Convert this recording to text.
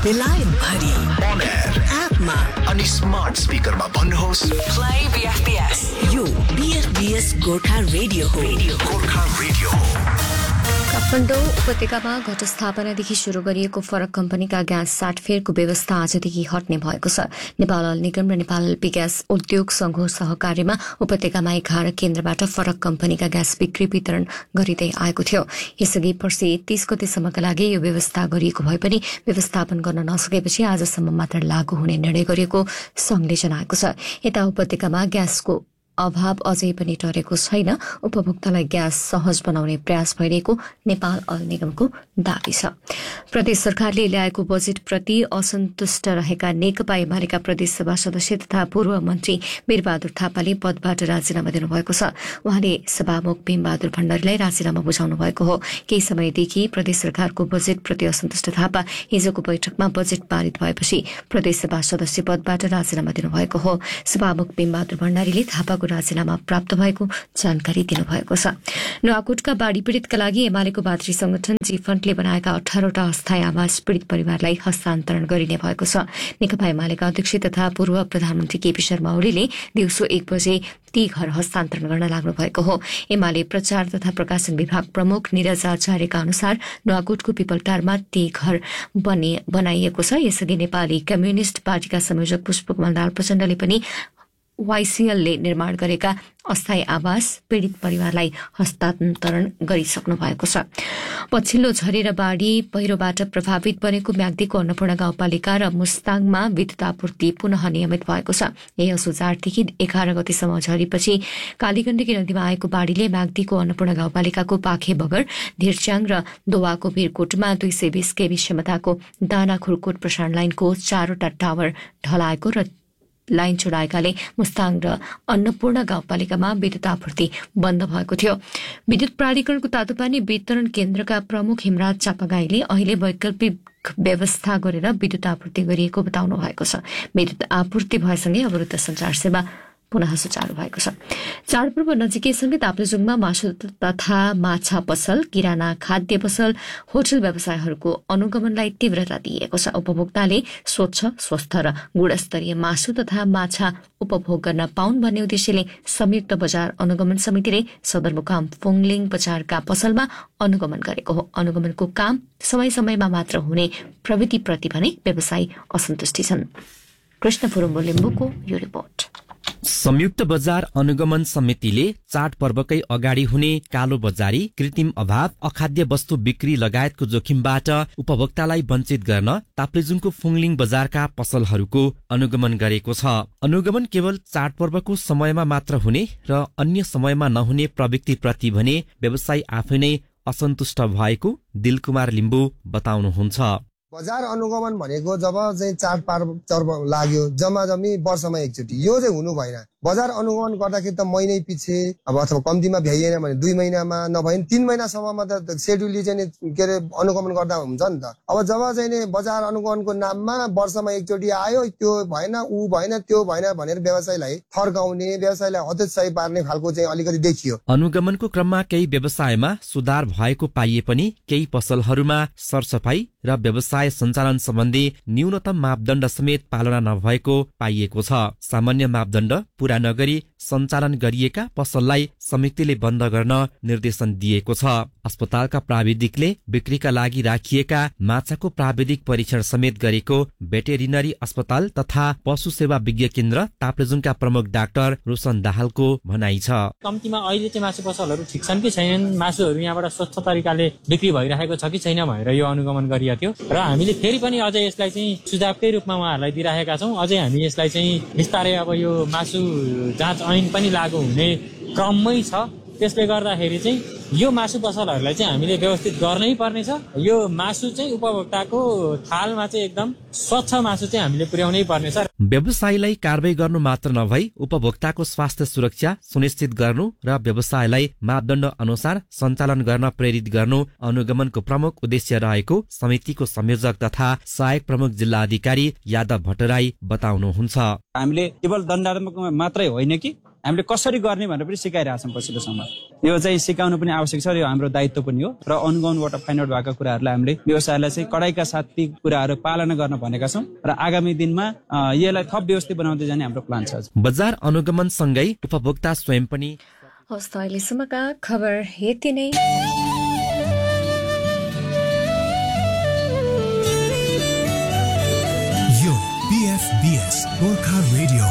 बेलायत भरि On air एपमा अनि स्मार्ट स्पिकरमा भन्नुहोस् प्ले BFBS। यो BFBS गोर्खा रेडियो हो। गोर्खा रेडियो हो। काठमाडौँ उपत्यकामा घटस्थापनादेखि शुरू गरिएको फरक कम्पनीका ग्यास साटफेरको व्यवस्था आजदेखि हट्ने भएको छ। नेपाल अल निगम र नेपाल एलपी ग्यास उद्योग संघको सहकार्यमा उपत्यकामा 11 केन्द्रबाट फरक कम्पनीका ग्यास बिक्री वितरण गरिँदै आएको थियो। यसअघि पर्सि 30 गतेसम्मका लागि यो व्यवस्था गरिएको भए पनि व्यवस्थापन गर्न नसकेपछि आजसम्म मात्र लागू हुने निर्णय गरिएको संघले जनाएको छ। यता उपत्यकामा ग्यासको अभाव अझै पनि टरेको छैन। उपभोक्तालाई ग्यास सहज बनाउने प्रयास भइरहेको नेपाल अल निगमको दावी छ। प्रदेश सरकारले ल्याएको बजेटप्रति असन्तुष्ट रहेका नेकपा एमालेका प्रदेशसभा सदस्य तथा पूर्व मन्त्री वीरबहादुर थापाले पदबाट राजीनामा दिनुभएको छ। उहाँले सभामुख भीमबहादुर भण्डारीलाई राजीनामा बुझाउनु भएको हो। केही समयदेखि प्रदेश सरकारको बजेटप्रति असन्तुष्ट थापा हिजोको बैठकमा बजेट पारित भएपछि प्रदेशसभा सदस्य पदबाट राजीनामा दिनुभएको हो। सभामुख भीमबहादुर भण्डारीले थापाको राजीनामा प्राप्त भएको जानकारी दिनुभएको छ। नुवाकोटका बाढ़ी पीड़ितका लागि एमालेको भातृ संगठन जी फण्डले बनाएका 18वटा अस्थायी आवास पीड़ित परिवारलाई हस्तान्तरण गरिने भएको छ। नेकपा एमालेका अध्यक्ष तथा पूर्व प्रधानमन्त्री केपी शर्मा ओलीले दिउँसो 1 बजे ती घर हस्तान्तरण गर्न लाग्नु भएको हो। एमाले प्रचार तथा प्रकाशन विभाग प्रमुख निरज आचार्यका अनुसार नुवाकोटको पिपलटारमा ती घर बनाइएको छ। यसअघि नेपाली कम्युनिष्ट पार्टीका संयोजक पुष्पकमल दाहाल प्रचण्डले पनि वाइसिएलले निर्माण गरेका अस्थायी आवास पीड़ित परिवारलाई हस्तान्तरण गरिसक्नु भएको छ। पछिल्लो झरी र बाढ़ी पहिरोबाट प्रभावित बनेको म्याग्दीको अन्नपूर्ण गाउँपालिका र मुस्ताङमा विद्युत आपूर्ति पुनः नियमित भएको छ। यही असोज 8देखि 11 गतेसम्म झरीपछि कालीगण्डकी नदीमा आएको बाढ़ीले म्याग्दीको अन्नपूर्ण गाउँपालिकाको पाखे बगर, धिरच्याङ र दोवाको भिरकोटमा 220 केबी क्षमताको दाना खुरकोट प्रसारण लाइनको 4वटा टावर ढलाएको र लाइन चुडाएकाले मुस्ताङ र अन्नपूर्ण गाउँपालिकामा विद्युत आपूर्ति बन्द भएको थियो। विद्युत प्राधिकरणको तातोपानी वितरण केन्द्रका प्रमुख हिमराज चापागाईले अहिले वैकल्पिक व्यवस्था गरेर विद्युत आपूर्ति गरिएको बताउनु भएको छ। विद्युत आपूर्ति भएसँगै अवरुद्ध संचार सेवा पुनः सुचारू भएको छ। चाडपर्व नजिकैसँगै ताप्लेजुङमा मासु तथा माछा पसल, किराना खाद्य पसल, होटल व्यवसायहरूको अनुगमनलाई तीव्रता दिइएको छ। उपभोक्ताले स्वच्छ, स्वस्थ र गुणस्तरीय मासु तथा माछा उपभोग गर्न पाउन् भन्ने उद्देश्यले संयुक्त बजार अनुगमन समितिले सदरमुकाम फुङलिङ बजारका पसलमा अनुगमन गरेको हो। अनुगमनको काम समय समयमा मात्र हुने प्रवृत्तिप्रति भने व्यवसायी असन्तुष्टि छन्। कृष्ण फुरुम्बो लिम्बुको यो रिपोर्ट। संयुक्त बजार अनुगमन समितिले चाडपर्वकै अगाडि हुने कालो बजारी, कृत्रिम अभाव, अखाद्य वस्तु बिक्री लगायतको जोखिमबाट उपभोक्तालाई वञ्चित गर्न ताप्लेजुङको फुङलिङ बजारका पसलहरूको अनुगमन गरेको छ। अनुगमन केवल चाडपर्वको समयमा मात्र हुने र अन्य समयमा नहुने प्रवृत्तिप्रति भने व्यवसायी आफै नै असन्तुष्ट भएको दिलकुमार लिम्बू बताउनुहुन्छ। बजार अनुगमन भनेको जब चाहिँ चाडपर्व लाग्यो जम्मी वर्षमा एकचोटि, यो चाहिँ हुनु भएन। बजार अनुगमन गर्दाखेरि त महिनै पछि अब अथवा कम्तीमा भ्याइएन भने 2 महिनामा नभए 3 महिनासम्ममा त सेड्युलले चाहिँ के अरे अनुगमन गर्दा हुन्छ नि त। अब जब चाहिँ बजार अनुगमनको नाममा वर्षमा एकचोटि आयो, त्यो भएन, ऊ भएन, त्यो भएन भनेर व्यवसायलाई थर्काउने, व्यवसायलाई हतोत्साही पार्ने खालको चाहिँ अलिकति देखियो। अनुगमनको क्रममा केही व्यवसायमा सुधार भएको पाइए पनि केही पसलहरूमा सरसफाई र व्यवसाय सञ्चालन सम्बन्धी न्यूनतम मापदण्ड समेत पालना नभएको पाइएको छ। सामान्य मापदण्ड पूरा नगरी सञ्चालन गरिएका पसललाई समितिले बन्द गर्न निर्देशन दिएको छ। अस्पतालका प्राविधिकले बिक्रीका लागि राखिएका माछाको प्राविधिक परीक्षण समेत गरेको भेटेरिनरी अस्पताल तथा पशु सेवा विज्ञ केन्द्र ताप्लेजुङका प्रमुख डाक्टर रोशन दाहालको भनाइ छ। कम्तीमा अहिले चाहिँ मासु पसलहरू ठिक छन् कि छैनन्, मासुहरू यहाँबाट स्वच्छ तरिकाले बिक्री भइरहेको छ कि छैन भनेर यो अनुगमन गरिएको थियो र हामीले फेरि पनि अझै यसलाई चाहिँ सुझावकै रूपमा उहाँहरूलाई दिइरहेका छौँ। अझै हामी यसलाई चाहिँ बिस्तारै अब यो मासु जाँच ऐन पनि लागू हुने क्रममै छ। त्यसले गर्दाखेरि चाहिँ यो मासु पसलहरूलाई चाहिँ हामीले व्यवस्थित गर्नै पर्नेछ। यो मासु चाहिँ उपभोक्ताको थालमा चाहिँ एकदम स्वच्छ मासु चाहिँ हामीले पुर्याउनै पर्नेछ। व्यवसायीलाई कारबाही गर्नु मात्र नभई उपभोक्ताको स्वास्थ्य सुरक्षा सुनिश्चित गर्नु र व्यवसायलाई मापदण्ड अनुसार सञ्चालन गर्न प्रेरित गर्नु अनुगमनको प्रमुख उद्देश्य रहेको समितिको संयोजक तथा सहायक प्रमुख जिल्ला अधिकारी यादव भट्टराई बताउनुहुन्छ। हामीले केवल दण्डात्मक मात्रै होइन कि हामीले कसरी गर्ने भनेर पनि सिकाइरहेछौँ पछिल्लो समय। यो चाहिँ सिकाउनु पनि आवश्यक छ र यो हाम्रो दायित्व पनि हो र अनुगमनबाट फाइन्ड आउट भएको कुराहरूलाई हामीले व्यवसायलाई चाहिँ कडाइका साथ ती कुराहरू पालना गर्न भनेका छौँ र आगामी दिनमा यसलाई थप व्यवस्थित बनाउँदै जाने हाम्रो प्लान छ। बजार अनुगमन सँगै उपभोक्ता स्वयं पनि। हवस्, अहिलेसम्मका खबर यति नै। यो BFBS गोर्खा रेडियो